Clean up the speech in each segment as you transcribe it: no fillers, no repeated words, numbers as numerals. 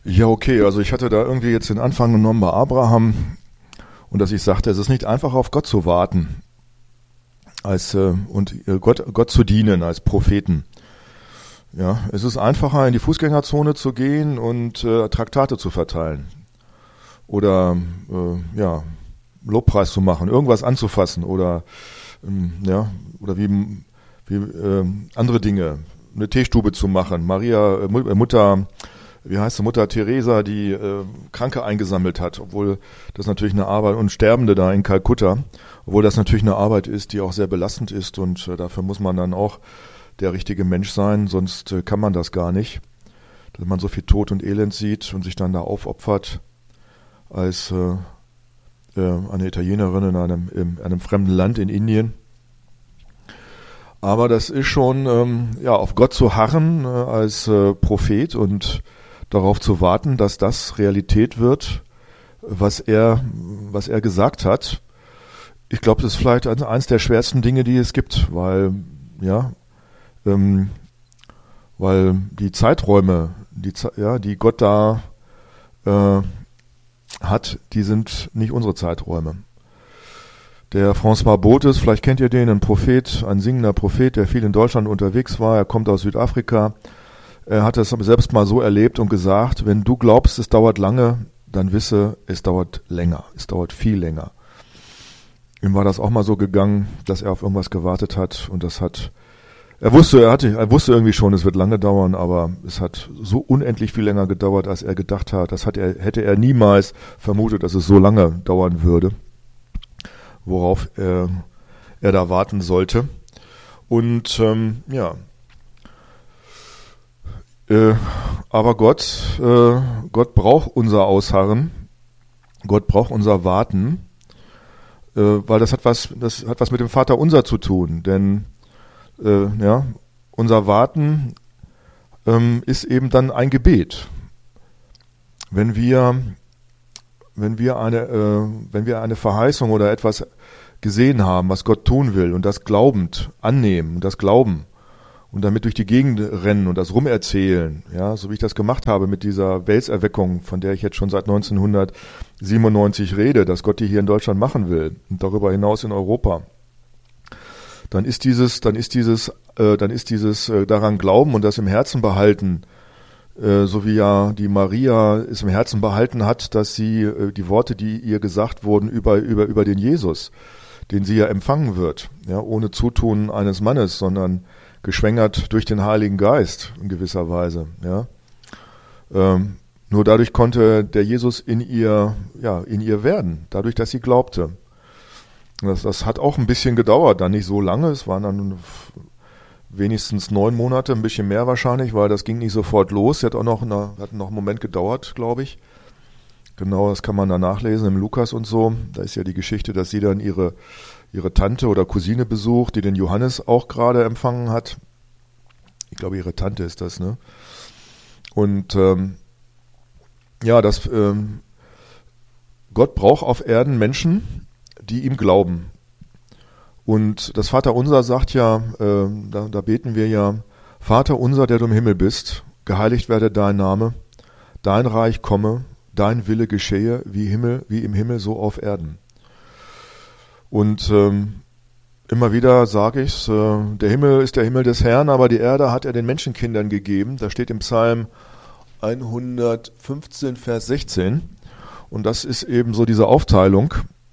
Ja, okay, also ich hatte da irgendwie jetzt den Anfang genommen bei Abraham und dass ich sagte, es ist nicht einfach auf Gott zu warten Gott zu dienen als Propheten. Ja, es ist einfacher in die Fußgängerzone zu gehen und Traktate zu verteilen oder Lobpreis zu machen, irgendwas anzufassen oder oder wie andere Dinge, eine Teestube zu machen. Mutter Teresa, die Kranke eingesammelt hat, obwohl das natürlich eine Arbeit, und Sterbende da in Kalkutta, obwohl das natürlich eine Arbeit ist, die auch sehr belastend ist und dafür muss man dann auch der richtige Mensch sein, sonst kann man das gar nicht, dass man so viel Tod und Elend sieht und sich dann da aufopfert als eine Italienerin in einem fremden Land in Indien. Aber das ist schon, auf Gott zu harren als Prophet und darauf zu warten, dass das Realität wird, was er gesagt hat. Ich glaube, das ist vielleicht eines der schwersten Dinge, die es gibt, weil die Zeiträume, die Gott da hat, die sind nicht unsere Zeiträume. Der François Botes, vielleicht kennt ihr den, ein singender Prophet, der viel in Deutschland unterwegs war. Er kommt aus Südafrika. Er hat das selbst mal so erlebt und gesagt, wenn du glaubst, es dauert lange, dann wisse, es dauert länger. Es dauert viel länger. Ihm war das auch mal so gegangen, dass er auf irgendwas gewartet hat und er wusste irgendwie schon, es wird lange dauern, aber es hat so unendlich viel länger gedauert, als er gedacht hat. Hätte er niemals vermutet, dass es so lange dauern würde, worauf er da warten sollte. Und aber Gott braucht unser Ausharren, Gott braucht unser Warten, weil das hat was mit dem Vaterunser zu tun, denn unser Warten ist eben dann ein Gebet. Wenn wir eine Verheißung oder etwas gesehen haben, was Gott tun will und das glaubend annehmen, das glauben und damit durch die Gegend rennen und das rumerzählen, so wie ich das gemacht habe mit dieser Welserweckung, von der ich jetzt schon seit 1997 rede, dass Gott die hier in Deutschland machen will und darüber hinaus in Europa, dann ist dieses daran glauben und das im Herzen behalten, so wie ja die Maria es im Herzen behalten hat, dass sie die Worte, die ihr gesagt wurden über den Jesus, den sie ja empfangen wird, ohne Zutun eines Mannes, sondern geschwängert durch den Heiligen Geist in gewisser Weise. Nur dadurch konnte der Jesus in ihr werden, dadurch, dass sie glaubte. Das hat auch ein bisschen gedauert, dann nicht so lange, es waren dann wenigstens 9 Monate, ein bisschen mehr wahrscheinlich, weil das ging nicht sofort los. Hat noch einen Moment gedauert, glaube ich. Genau, das kann man da nachlesen im Lukas und so. Da ist ja die Geschichte, dass sie dann ihre Tante oder Cousine besucht, die den Johannes auch gerade empfangen hat. Ich glaube, ihre Tante ist das, ne? Und Gott braucht auf Erden Menschen, die ihm glauben. Und das Vaterunser sagt ja, da beten wir ja, Vater unser, der du im Himmel bist, geheiligt werde dein Name, dein Reich komme, dein Wille geschehe, wie im Himmel, so auf Erden. Und immer wieder sage ich, der Himmel ist der Himmel des Herrn, aber die Erde hat er den Menschenkindern gegeben. Das steht im Psalm 115, Vers 16. Und das ist eben so diese Aufteilung.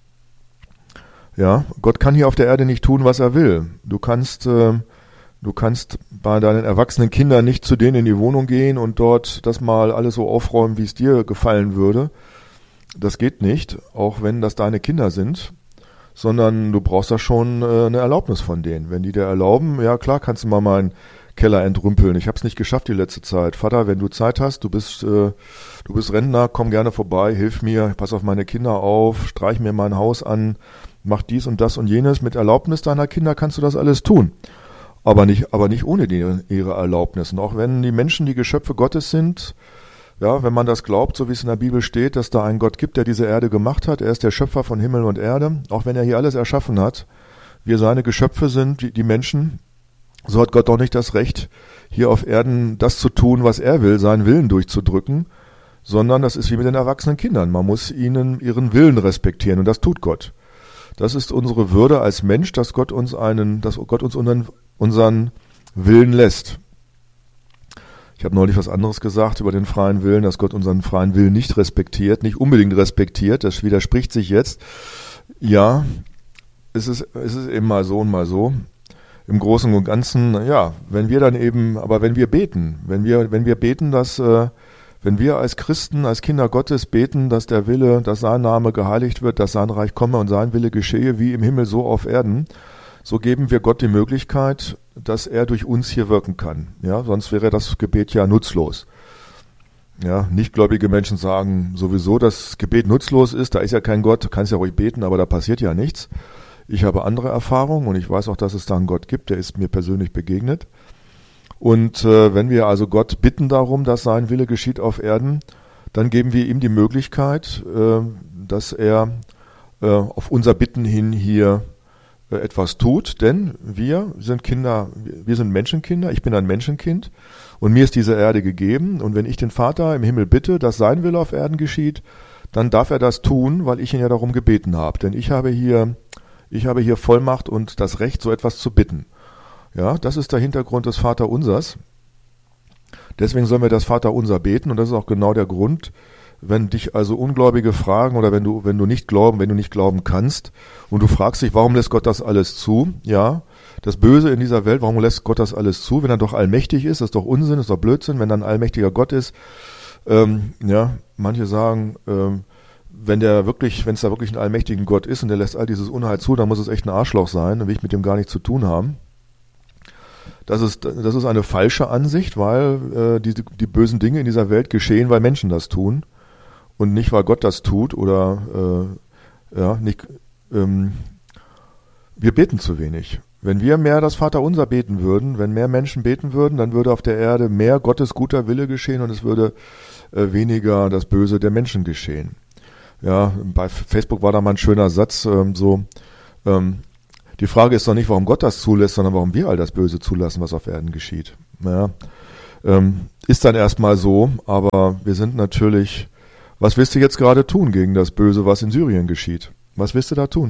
Ja, Gott kann hier auf der Erde nicht tun, was er will. Du kannst bei deinen erwachsenen Kindern nicht zu denen in die Wohnung gehen und dort das mal alles so aufräumen, wie es dir gefallen würde. Das geht nicht, auch wenn das deine Kinder sind, sondern du brauchst da schon eine Erlaubnis von denen. Wenn die dir erlauben, ja klar, kannst du mal meinen Keller entrümpeln. Ich habe es nicht geschafft die letzte Zeit. Vater, wenn du Zeit hast, du bist Rentner, komm gerne vorbei, hilf mir, pass auf meine Kinder auf, streich mir mein Haus an, mach dies und das und jenes. Mit Erlaubnis deiner Kinder kannst du das alles tun. Aber nicht ohne ihre Erlaubnis. Und auch wenn die Menschen die Geschöpfe Gottes sind, wenn man das glaubt, so wie es in der Bibel steht, dass da einen Gott gibt, der diese Erde gemacht hat, er ist der Schöpfer von Himmel und Erde, auch wenn er hier alles erschaffen hat, wir seine Geschöpfe sind, die Menschen, so hat Gott doch nicht das Recht, hier auf Erden das zu tun, was er will, seinen Willen durchzudrücken, sondern das ist wie mit den erwachsenen Kindern. Man muss ihnen ihren Willen respektieren und das tut Gott. Das ist unsere Würde als Mensch, dass Gott uns unseren Willen lässt. Ich habe neulich was anderes gesagt über den freien Willen, dass Gott unseren freien Willen nicht respektiert, nicht unbedingt respektiert. Das widerspricht sich jetzt. Ja, es ist eben mal so und mal so. Im Großen und Ganzen, ja, wenn wir beten, wenn wir als Christen, als Kinder Gottes beten, dass der Wille, dass sein Name geheiligt wird, dass sein Reich komme und sein Wille geschehe, wie im Himmel so auf Erden, so geben wir Gott die Möglichkeit, dass er durch uns hier wirken kann. Ja, sonst wäre das Gebet ja nutzlos. Ja, nichtgläubige Menschen sagen sowieso, dass Gebet nutzlos ist, da ist ja kein Gott, du kannst ja ruhig beten, aber da passiert ja nichts. Ich habe andere Erfahrungen und ich weiß auch, dass es da einen Gott gibt, der ist mir persönlich begegnet. Und wenn wir also Gott bitten darum, dass sein Wille geschieht auf Erden, dann geben wir ihm die Möglichkeit, dass er auf unser Bitten hin hier etwas tut, denn wir sind Kinder, wir sind Menschenkinder, ich bin ein Menschenkind und mir ist diese Erde gegeben und wenn ich den Vater im Himmel bitte, dass sein Wille auf Erden geschieht, dann darf er das tun, weil ich ihn ja darum gebeten habe, denn ich habe hier Vollmacht und das Recht, so etwas zu bitten. Ja, das ist der Hintergrund des Vaterunsers. Deswegen sollen wir das Vaterunser beten und das ist auch genau der Grund, wenn dich also Ungläubige fragen oder wenn du nicht glauben kannst und du fragst dich, warum lässt Gott das alles zu? Ja, das Böse in dieser Welt, warum lässt Gott das alles zu? Wenn er doch allmächtig ist, ist doch Unsinn, ist doch Blödsinn, wenn er ein allmächtiger Gott ist. Ja, manche sagen, wenn es da wirklich einen allmächtigen Gott ist und der lässt all dieses Unheil zu, dann muss es echt ein Arschloch sein, dann will ich mit dem gar nichts zu tun haben. Das ist eine falsche Ansicht, weil die bösen Dinge in dieser Welt geschehen, weil Menschen das tun und nicht, weil Gott das tut oder nicht. Wir beten zu wenig. Wenn wir mehr das Vaterunser beten würden, wenn mehr Menschen beten würden, dann würde auf der Erde mehr Gottes guter Wille geschehen und es würde weniger das Böse der Menschen geschehen. Ja, bei Facebook war da mal ein schöner Satz, die Frage ist doch nicht, warum Gott das zulässt, sondern warum wir all das Böse zulassen, was auf Erden geschieht. Ja, ist dann erstmal so, aber wir sind natürlich, was willst du jetzt gerade tun gegen das Böse, was in Syrien geschieht? Was willst du da tun?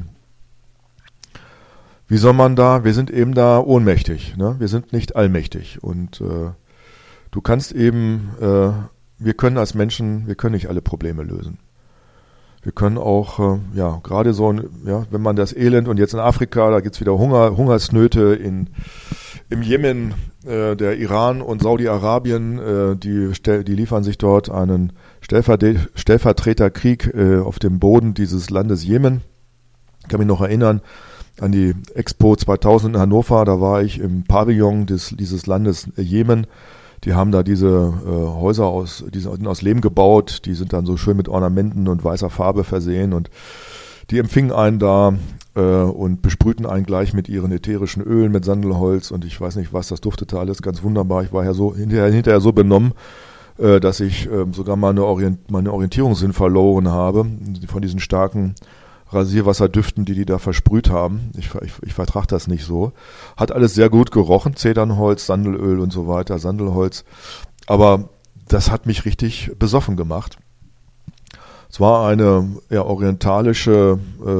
Wie soll man da, wir sind eben da ohnmächtig, ne? Wir sind nicht allmächtig und du kannst eben, wir können als Menschen, wir können nicht alle Probleme lösen. Wir können auch, gerade so, wenn man das Elend und jetzt in Afrika, da gibt's wieder Hungersnöte im Jemen, der Iran und Saudi-Arabien, die liefern sich dort einen Stellvertreterkrieg auf dem Boden dieses Landes Jemen. Ich kann mich noch erinnern an die Expo 2000 in Hannover, da war ich im Pavillon dieses Landes Jemen. Die haben da diese Häuser die sind aus Lehm gebaut, die sind dann so schön mit Ornamenten und weißer Farbe versehen und die empfingen einen da und besprühten einen gleich mit ihren ätherischen Ölen, mit Sandelholz und ich weiß nicht was, das duftete alles ganz wunderbar. Ich war ja so hinterher so benommen, dass ich sogar meine Orientierungssinn verloren habe von diesen starken Rasierwasserdüften, die da versprüht haben. Ich vertrage das nicht so. Hat alles sehr gut gerochen, Zedernholz, Sandelöl und so weiter, Sandelholz. Aber das hat mich richtig besoffen gemacht. Es war eine orientalische,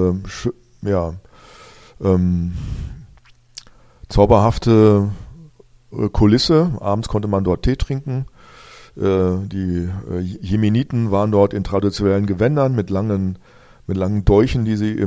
zauberhafte Kulisse. Abends konnte man dort Tee trinken. Die Jemeniten waren dort in traditionellen Gewändern mit langen Dolchen, die sie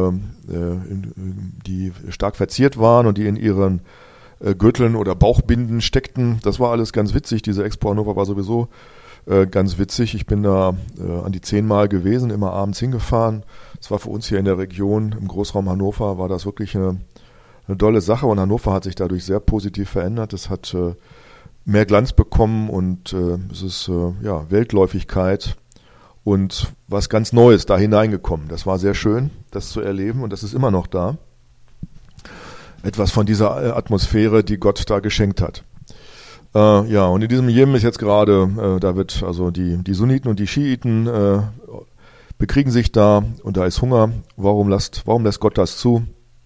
die stark verziert waren und die in ihren Gürteln oder Bauchbinden steckten. Das war alles ganz witzig. Diese Expo Hannover war sowieso ganz witzig. Ich bin da an die 10 Mal gewesen, immer abends hingefahren. Das war für uns hier in der Region, im Großraum Hannover, war das wirklich eine tolle Sache und Hannover hat sich dadurch sehr positiv verändert. Es hat mehr Glanz bekommen und es ist Weltläufigkeit und was ganz Neues da hineingekommen. Das war sehr schön, das zu erleben und das ist immer noch da. Etwas von dieser Atmosphäre, die Gott da geschenkt hat. Und in diesem Jemen ist jetzt gerade, da wird also die Sunniten und die Schiiten bekriegen sich da und da ist Hunger. Warum lässt Gott das zu?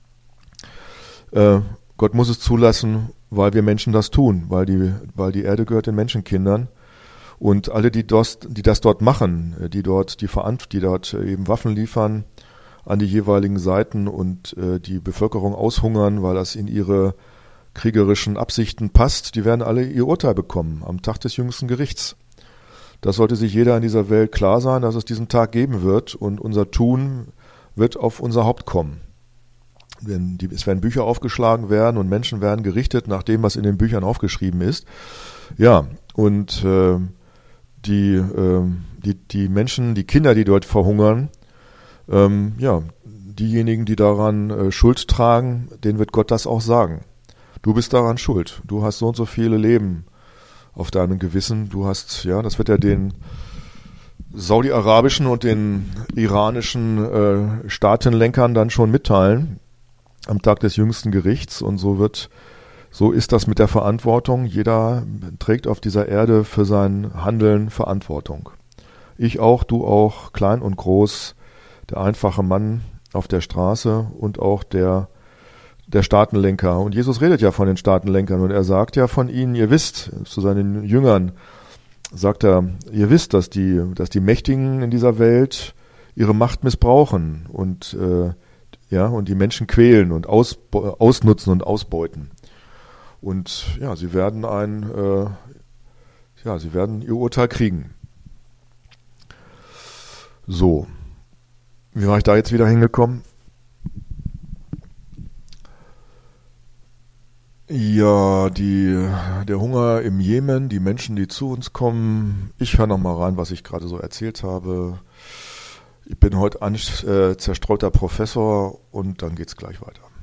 Gott muss es zulassen, weil wir Menschen das tun, weil die Erde gehört den Menschenkindern. Und alle, die das dort machen, die dort eben Waffen liefern an die jeweiligen Seiten und die Bevölkerung aushungern, weil das in ihre kriegerischen Absichten passt, die werden alle ihr Urteil bekommen am Tag des jüngsten Gerichts. Das sollte sich jeder in dieser Welt klar sein, dass es diesen Tag geben wird und unser Tun wird auf unser Haupt kommen. Es werden Bücher aufgeschlagen werden und Menschen werden gerichtet nach dem, was in den Büchern aufgeschrieben ist. Ja, und die Menschen, die Kinder, die dort verhungern, diejenigen, die daran Schuld tragen, denen wird Gott das auch sagen. Du bist daran schuld. Du hast so und so viele Leben auf deinem Gewissen. Du hast, das wird ja den saudi-arabischen und den iranischen Staatenlenkern dann schon mitteilen am Tag des jüngsten Gerichts. Und so ist das mit der Verantwortung. Jeder trägt auf dieser Erde für sein Handeln Verantwortung. Ich auch, du auch, klein und groß, der einfache Mann auf der Straße und auch der Staatenlenker. Und Jesus redet ja von den Staatenlenkern und er sagt ja von ihnen, ihr wisst, zu seinen Jüngern sagt er, ihr wisst, dass die Mächtigen in dieser Welt ihre Macht missbrauchen und die Menschen quälen und ausnutzen und ausbeuten. Und sie werden ihr Urteil kriegen. So. Wie war ich da jetzt wieder hingekommen? Ja, der Hunger im Jemen, die Menschen, die zu uns kommen. Ich höre noch mal rein, was ich gerade so erzählt habe. Ich bin heute zerstreuter Professor und dann geht's gleich weiter.